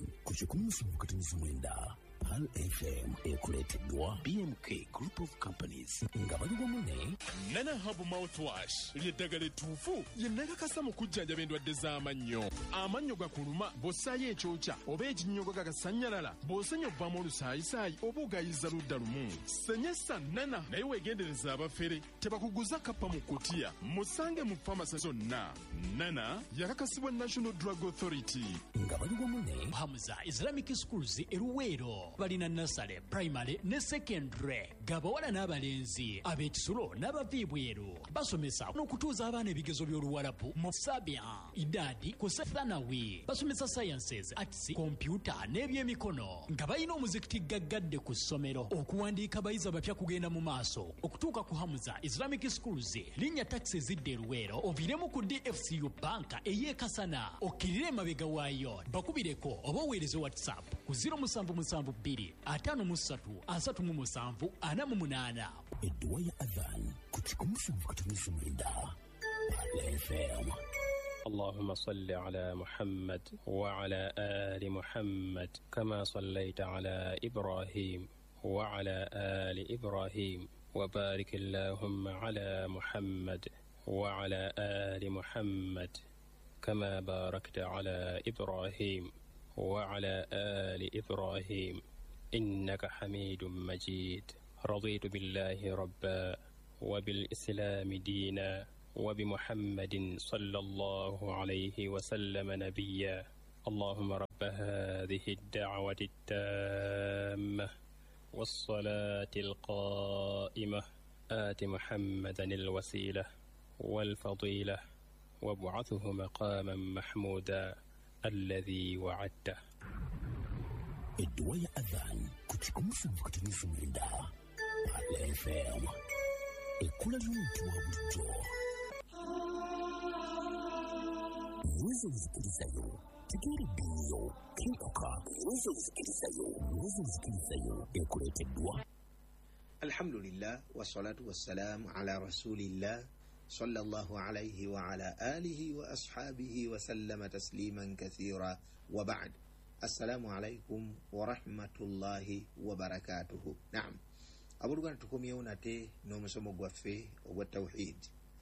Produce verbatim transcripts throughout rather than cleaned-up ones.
kuchikumu katunizo mwenda Pal F M ekuleteddwa B M K Group of Companies nga bali bamune Nana Hub Mouthwash ly'eddagala ettuufu ye nakakasa mu kujjanjaba endwadde z'amannyo. Amannyo gakuluma bw'ossaayo ekyokya oba ekinnyogo gagasanyalala bw'osenya obbamu olusaayisaayi oba ogayiza ludda lumu. Senyesa Nana naye weegendereza abafere tebakuguza kappa mu kutiya. Musange mu famasi zonna. Nana yakakasibwa National Drug Authority. Nga bali bamune Hamza Islamic Schools eruweero balina nasale primary ne secondary gabawala n'abalenzi ab'ekisulo n'abaviibweru basomesa n'okutuuza abaana ebigezo by'oluwalabu mu sabia idadi ku sethanawi basomesa sciences arts computer n'ebyemikono nga balina omuzikiti gaggadde ku ssomero okuwandiika bayizi abapya kugenda mu maaso okutuuka ku Hamza Islamic Schools linnya taxi zidde eruweero oviremu ku D F C U banka ey'ekasana okkirire emabega waayo bakubireko oba oweereze WhatsApp ku zero seven seven two atano musatu asatu mu musanvu ana mu munana. Edduwa ya adhan kuchikumu katunizo mwenda Pal F M. اللهم صل على محمد وعلى آل محمد كما صليت على إبراهيم وعلى آل إبراهيم وبارك اللهم على محمد وعلى آل محمد كما باركت على إبراهيم وعلى آل إبراهيم إنك حميد مجيد. رضيت بالله ربا وبالإسلام دينا وبمحمد صلى الله عليه وسلم نبيا. اللهم رب هذه الدعوة التامة والصلاة القائمة آت محمدا الوسيلة والفضيلة وابعثه مقاما محمودا الذي وعدته. Edduwa ya adhan kuchikumu katunizo mwenda Pal F M. Ekula y'omuntu wa bulijjo Mwezo mzikirizayo Tegeri biniyo Kinkuka Mwezo mzikirizayo Mwezo mzikirizayo ekuleteddwa. Alhamdulillah wassalatu wassalamu ala rasulillah صلى الله عليه وعلى آله وأصحابه وسلم تسليما كثيرا وبعد. السلام عليكم ورحمة الله وبركاته. نعم abulugana tukomyewo nate n'omusomo gwaffe ogw'Tawhid,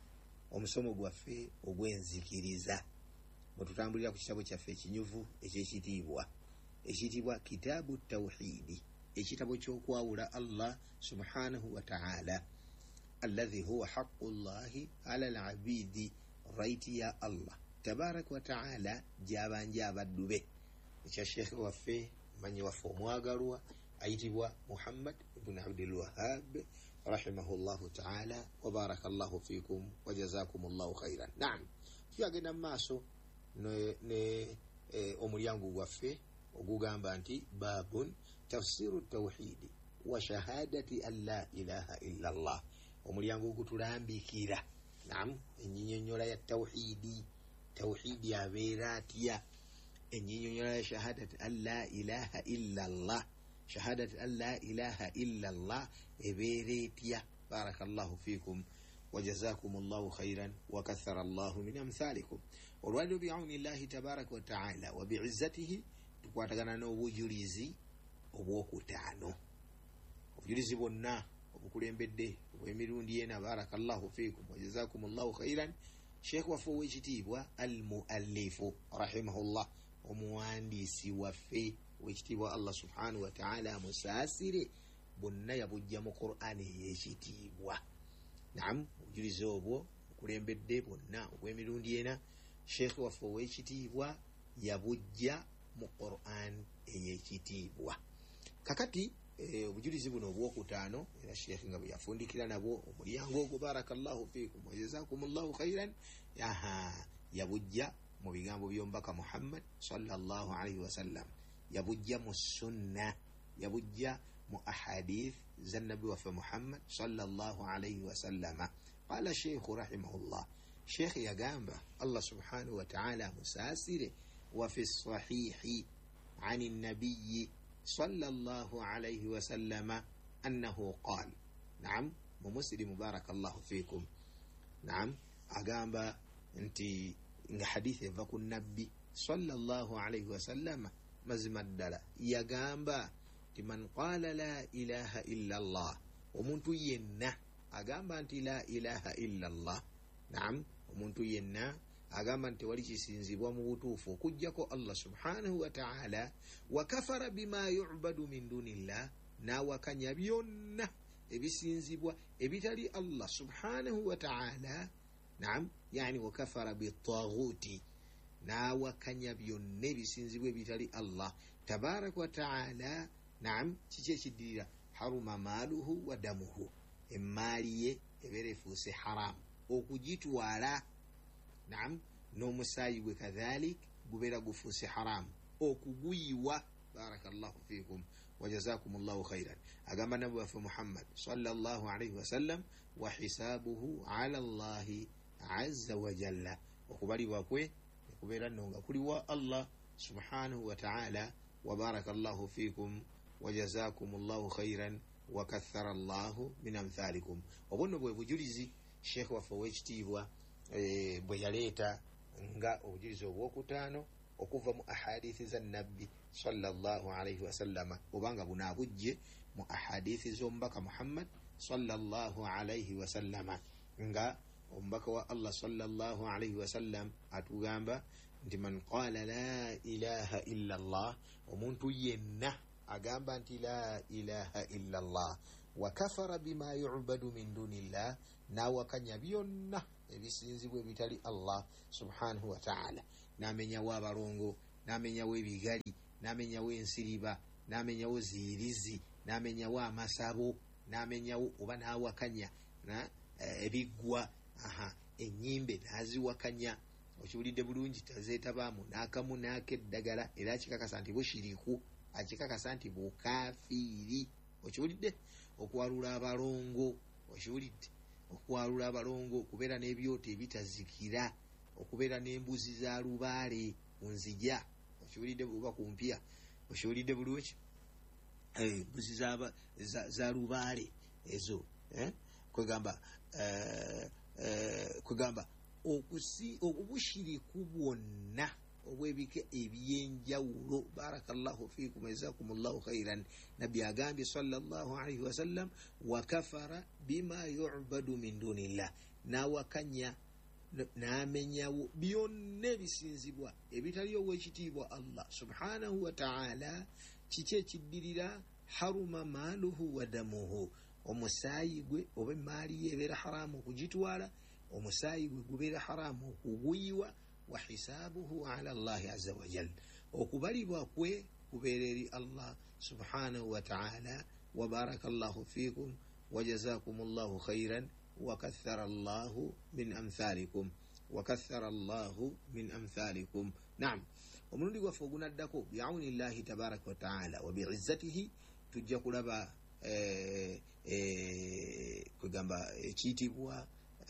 omusomo gwaffe ogw'enzikiriza bwe tutambulira ku kitabo kyaffe ekinyuvu ekyekitiibwa ekiyitibwa Kitaabu Tawhidi, ekitabo ky'okwawula Allah subhanahu wa ta'ala alladhi huwa haqqullahi ala al-abidi, right ya Allah tabaraka wa ta'ala gyabanja abaddu be. Ekya Sheikh waffe manyi waffe omwagalwa ayitibwa Muhammad ibn Abdul Wahhab rahimahullahu ta'ala wa barakallahu fikum wa jazakumullahu khairan. Naam, tuyagenda maaso ne, ne e, omulyango gwaffe ogugamba nti babun tafsiru tawhidi wa shahadati an la ilaha illa Allah. Omulyango ogutulambikira naam enyinyonyola ya tawhidi, tawhidi abeera atya, enyinyonyola ya shahadati an la ilaha illa Allah, shahadati an la ilaha illa Allah ebeera etya. Barakallahu fikum wa jazakumullahu khairan wa kathara Allahu min amthalikum. Olwaliro bi'awni Allahi tabaraka wa ta'ala wa bi'izzatihi tukwatagana n'obujulizi obwokutaano. Obujulizi bwonna obukulembedde obw'emirundi ena. Barakallahu fikum wa jazakumullahu khairan. Sheikh waffe ow'ekitiibwa al-muallifu rahimahullah, omuwandiisi waffe wekitiibwa Allah subhanahu wa ta'ala musaasire, bonna yabujja mu Qur'an ey'ekitiibwa. Naam, obujulizi obwo obukulembedde bwonna obw'emirundi ena Sheikh waffe ow'ekitiibwa yabujja mu Qur'an ey'ekitiibwa. Kakati e, obujulizi buno obwokutaano era Sheikh nga bwe yafundikira nabwo omulyango ogwo. Barakallahu fikum wa jazakumullahu khairan. Aha, yabujja mu bigambo by'omubaka Muhammad sallallahu alaihi wasallam, yabujja mu sunna, yabujja mu ahadith zannabi waffe Muhammad sallallahu alaihi wasallam. Qala Sheikh rahimahullah, Sheikh yagamba Allah subhanahu wa ta'ala musaasire wa fi sahihi عن النبي صلى الله عليه وسلم أنه قال. نعم ومسلم بارك الله فيكم. نعم أقام أنت حديث يفك النبي صلى الله عليه وسلم mazima ddala yagamba nti man qala la ilaha illa Allah, omuntu yenna agamba nti la ilaha illa Allah, naam, omuntu yenna agamba nti wali kisinzibwa mu butuufu okujjako Allah subhanahu wa ta'ala, wa kafara bima yu'badu min dunillah, nawakanya byonna ebisinzibwa ebitali Allah subhanahu wa ta'ala, naam, yani wa kafara bitaghuti, nawakanya byonna ebisinzibwa ebitali Allah tabaraka wa ta'ala, naam, kiki ekiddirira? Haruma maaluhu wa damuhu, emaali ye ebeera efuuse haramu okugitwala, naam, n'omusaayi gwe kadhalik gubeera gufuuse haramu okuguyiwa. Barakallahu fikum wa jazakumullahu khairan. Agamba nabi waffe Muhammad sallallahu alayhi wasallam, wa hisabuhu ala Allahi azza wa jalla, okubalibwa kwe kubeera nno nga kuliwa Allah subhanahu wa ta'ala. Wa barakallahu fikum wa jazakumullahu khairan wa kathara Allahu min amthalikum. Obunno bwe bujulizi Sheikh waffe ow'ekitiibwa e, bwe yaleeta nga obujulizi obwokutaano okuva mu ahadithi za nabbi sallallahu alayhi wasallama, obanga bunaabujje mu ahadithi z'omubaka Muhammad sallallahu alayhi wasallama, nga omubaka wa Allah sallallahu alayhi wasallam atugamba nti man qala la ilaha illa Allah, omuntu yenna agamba nti la ilaha illa Allah, wa kafara bima yu'badu min dunillah, nawakanya byonna ebisinzibwa ebitali Allah subhanahu wa ta'ala, namenyawo abalongo, namenyawo ebigali, namenyawo ensiriba, namenyawo zirizi, namenyawo amasabo, namenyawo oba nawakanya na ebiggwa, aha, enyimbe naziwakanya, okiwulidde bulungi, tazeetabaamu n'akamu n'akeddagala, era akikakasa nti bushiriku, akikakasa nti bukafiiri, okiwulidde? Okwalula abalongo, okiwulidde? Okwalula abalongo, okubeera n'ebyoto ebitazikira, okubeera n'embuzi za lubaale ku nzija, okiwulidde? Buba ku mpya, okiwulidde bulungi? Embuzi za, za, za lubaale ezo, eh? kwegamba eh, eh, kwegamba okusi obushiriku bwonna obwebike ebyenjawulo. Barakallahu fikum, jazakumullahu khairan. Nabbi agambye sallallahu alayhi wasallam, wa kafara bima yu'badu min dunillah, nawakanya n'amenyawo byonna ebisinzibwa ebitali ow'ekitiibwa Allah subhanahu wa ta'ala. Kiki ekiddirira? Haruma maaluhu wa damuhu, omusaayi gwe oba emaali ye ebeera haramu okugitwala, omusaayi gwe gubeera haramu okuguyiwa. Wa hisabuhu ala Allahi azza wa jalla, okubalibwa kwe kubeera eri Allah subhanahu wa ta'ala. Wa barakallahu fikum wa jazakumullahu khairan wa kathara Allahu min amthalikum, wa kathara Allahu min amthalikum. Naam, omulundi gwaffe ogunaddako bi'awni Llahi tabaraka wa ta'ala wa bi'izzatihi tujja kulaba eh, eh, kwegamba ekiyitibwa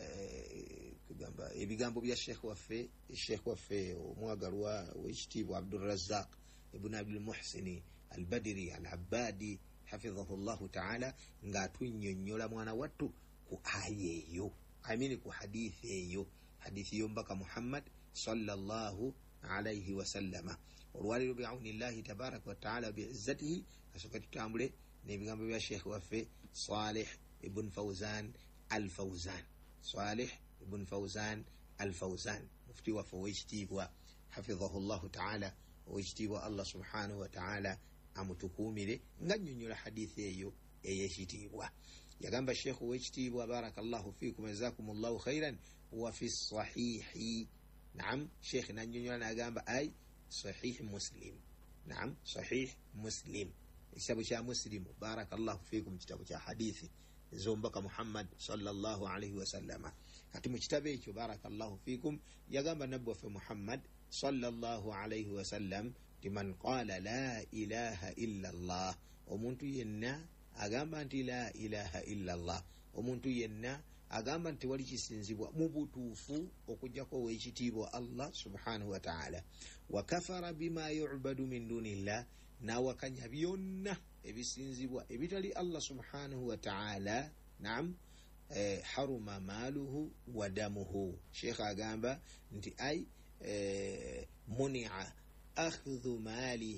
eh, kwegamba ebigambo bya Sheikh waffe Sheikh waffe omwagalwa w'ekitiibwa Abdul Razzaq ibn Abdul Muhsini al-Badri al-Abbadi hafidhahu Llahu ta'ala, ng'atunnyonnyola mwana wattu ku aya eyo, I mean ku hadithi eyo, hadithi y'omubaka Muhammad sallallahu alayhi wasallama. Olwaliro bi'awni Llahi tabaraka wa ta'ala bi'izzatihi, kasooka tutambule n'ebigambo bya Sheikh waffe Salih ibn Fawzan al-Fawzan, Salih ibn Fawzan al-Fawzan, mufti waffe ow'ekitiibwa hafidhahu Llahu ta'ala, ow'ekitiibwa Allah subhanahu wa ta'ala amutukuumire, nga nnyonnyola hadithi eyo ey'ekitiibwa. Yagamba Sheikh ow'ekitiibwa barakallahu fikum, jazakumullahu khairan, wa fi sahihi. Naam, Sheikh nannyonnyola n'agamba ay sahih Muslim. Naam, sahih Muslim, ekitabo kya Muslimu. Barakallahu fikum, kitabo kya hadithi z'omubaka Muhammad sallallahu alayhi wasallama. Kati mu kitabo ekyo barakallahu fikum yagamba nabbi waffe Muhammad sallallahu alayhi wasallam ti man qala la ilaha illa Allah, omuntu yenna agamba nti la ilaha illa Allah, omuntu yenna agamba nti wali kisinzibwa mu butuufu okujjako ow'ekitiibwa Allah subhanahu wa ta'ala. Wa kafara bima yu'badu min dunillah, nawakanya byonna ebisinzibwa ebitali Allah subhanahu wa ta'ala. Naam, eh, haruma maaluhu wa damuhu. Sheikh agamba nti ay eh, muni'a akhdhu maalihi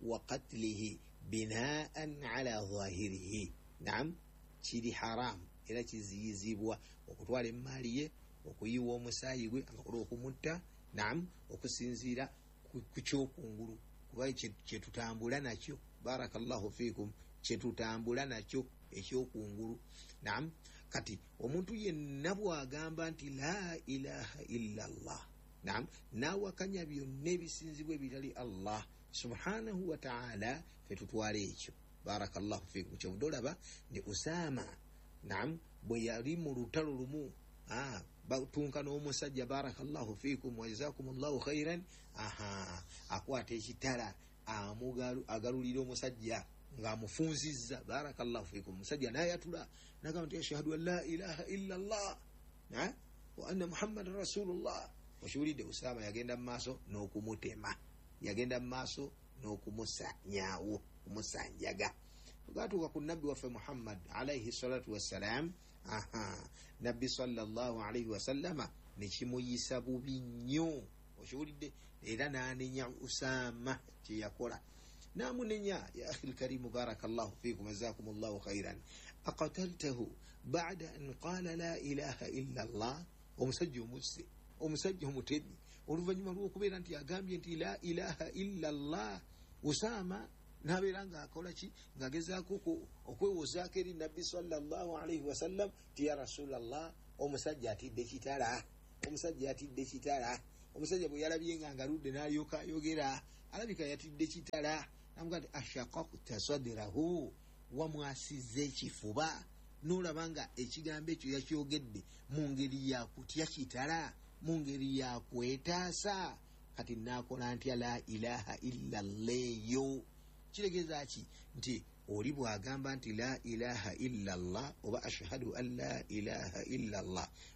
wa qatlihi binaan ala dhahirihi. Naam, kiri haram era kiziyizibwa okutwala emaali ye, okuyiwa omusaayi gwe amakulu okumutta, naam, okusinziira ku kyokungulu kuba kyetutambula nakyo. Barakallahu fikum, kyetutambula nakyo ekyokungulu. Naam, kati omuntu yenna bwagamba nti la ilaha illa Allah, naam, nawakanya byonna ebisinzibwa ebitali Allah subhanahu wa ta'ala, fetutwala ekyo. Barakallahu fikum. Kyobudolaba ne Usama, naam, bwe yali mu lutalo lumu, ah, batunka n'omusajja, barakallahu fikum wa jazakumullahu khairan, aha, akwata ekitala amugalu agalulira omusajja ng'amufunzizza. Barakallahu fikum. Omusajja n'ayatula n'agamba nti ashhadu an la ilaha illa Allah wa anna muhammadan rasulullah. Oshuulidde Usama yagenda mu maaso n'okumutema, yagenda mu maaso n'okumusanyawo, kumusanjaga. Gatuuka ku nabbi waffe Muhammad alayhi salatu wassalam, aha, nabbi sallallahu alayhi wasallama nekimuyisa bubi nnyo. Oshuulidde, era n'anenya Usama kye yakola, n'amunenya. Ya akhil karimu, barakallahu fikum, jazakumullahu khairan. Aqataltahu ba'da an qala la ilaha illa Allah. Omusajja omusse, omusajja omutemi, oluvannyuma lw'okubeera nti agambye nti la ilaha illa Allah, Usama n'abeera ng'akola ki, ng'agezaako okwewozaako eri nabbi sallallahu alayhi wasallam ti ya rasulallah, omusajja atidde kitala, omusajja atidde kitala. Omusajja bwe yalabye nga ngaludde n'alyoka ayogera, alabika yatidde kitala. Namuga nti ashaqaqta sadrahu, wamwasizza ekifuba, n'olaba nga ekigambo ekyo yakyogedde mu ngeri ya kutya kitala, mu ngeri ya kwetaasa. Kati naakola ntya la ilaha illa Allah? Kitegeeza ki? Nti oli bw'agamba nti la ilaha illa Allah oba ashhadu an la ilaha illa Allah,